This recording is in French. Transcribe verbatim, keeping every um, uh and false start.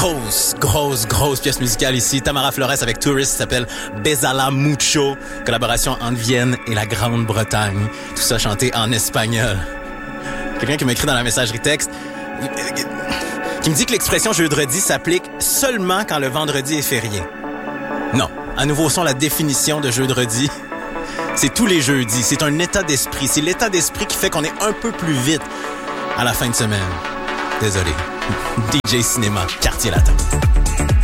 Grosse, grosse, grosse pièce musicale ici. Tamara Flores avec Tourist, s'appelle Besala Mucho. Collaboration entre Vienne et la Grande-Bretagne. Tout ça chanté en espagnol. Quelqu'un qui m'écrit dans la messagerie texte, qui me dit que l'expression jeudi s'applique seulement quand le vendredi est férié. Non. À nouveau son, la définition de jeudi, c'est tous les jeudis. C'est un état d'esprit. C'est l'état d'esprit qui fait qu'on est un peu plus vite à la fin de semaine. Désolé. D J Cinéma, Quartier Latin.